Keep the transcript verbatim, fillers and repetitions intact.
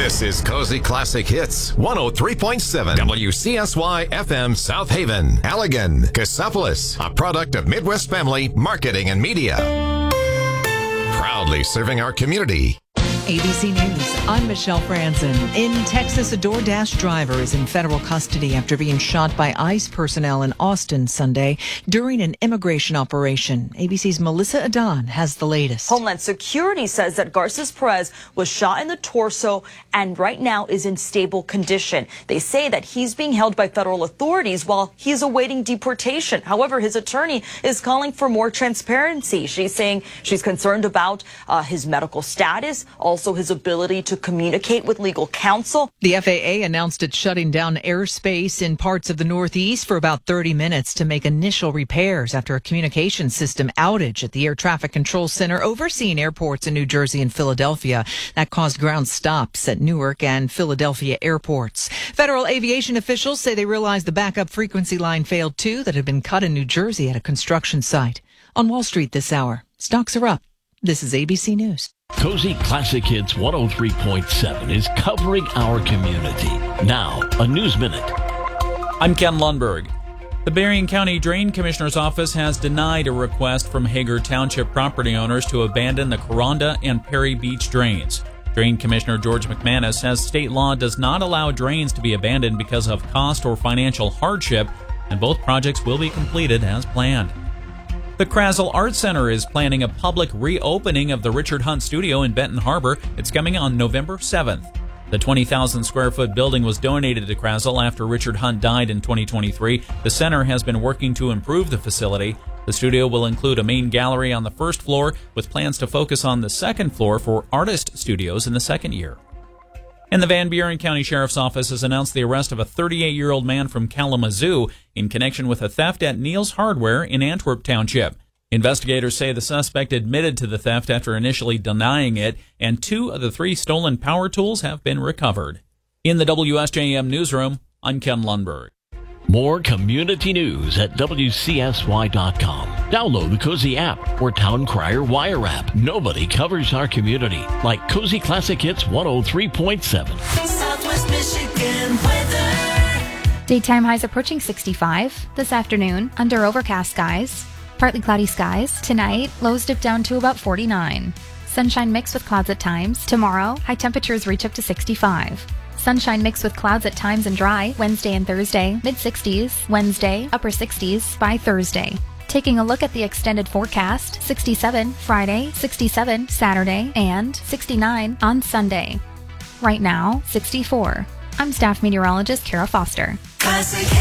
This is Cozy Classic Hits, one oh three point seven W C S Y F M South Haven, Allegan, Cassopolis, a product of Midwest Family Marketing and Media. Proudly serving our community. A B C News, I'm Michelle Franzen. In Texas, a DoorDash driver is in federal custody after being shot by ICE personnel in Austin Sunday during an immigration operation. A B C's Melissa Adon has the latest. Homeland Security says that Garces Perez was shot in the torso and right now is in stable condition. They say that he's being held by federal authorities while he's awaiting deportation. However, his attorney is calling for more transparency. She's saying she's concerned about uh, his medical status, also his ability to communicate with legal counsel. The F A A announced it's shutting down airspace in parts of the Northeast for about thirty minutes to make initial repairs after a communication system outage at the Air Traffic Control Center overseeing airports in New Jersey and Philadelphia. That caused ground stops at Newark and Philadelphia airports. Federal aviation officials say they realized the backup frequency line failed too that had been cut in New Jersey at a construction site. On Wall Street this hour, stocks are up. This is A B C News. Cozy Classic Hits one oh three point seven is covering our community. Now, a News Minute. I'm Ken Lundberg. The Berrien County Drain Commissioner's Office has denied a request from Hager Township property owners to abandon the Coronda and Perry Beach drains. Drain Commissioner George McManus says state law does not allow drains to be abandoned because of cost or financial hardship, and both projects will be completed as planned. The Krasl Art Center is planning a public reopening of the Richard Hunt Studio in Benton Harbor. It's coming on November seventh. The twenty thousand square foot building was donated to Krasl after Richard Hunt died in twenty twenty-three. The center has been working to improve the facility. The studio will include a main gallery on the first floor with plans to focus on the second floor for artist studios in the second year. And the Van Buren County Sheriff's Office has announced the arrest of a thirty-eight-year-old man from Kalamazoo in connection with a theft at Neal's Hardware in Antwerp Township. Investigators say the suspect admitted to the theft after initially denying it, and two of the three stolen power tools have been recovered. In the W S J M newsroom, I'm Ken Lundberg. More community news at W C S Y dot com. Download the Cozy app or Town Crier Wire app. Nobody covers our community like Cozy Classic Hits one oh three point seven. Southwest Michigan weather. Daytime highs approaching sixty-five. This afternoon, under overcast skies. Partly cloudy skies. Tonight, lows dip down to about forty-nine. Sunshine mixed with clouds at times. Tomorrow, high temperatures reach up to sixty-five. Sunshine mixed with clouds at times and dry Wednesday and Thursday, mid-sixties. Wednesday, upper sixties by Thursday. Taking a look at the extended forecast, sixty-seven Friday, sixty-seven Saturday, and sixty-nine on Sunday. Right now, sixty-four. I'm staff meteorologist Kara Foster. Classic